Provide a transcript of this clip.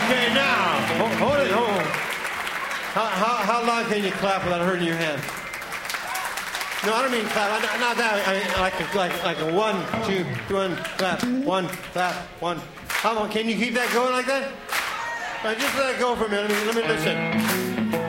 Okay, now, hold it. How long can you clap without hurting your hands? No, I don't mean clap. Not that. I mean like a 1, 2, 1, clap, 1, clap, 1. How long? Can you keep that going like that? Just let it go for a minute. Let me listen.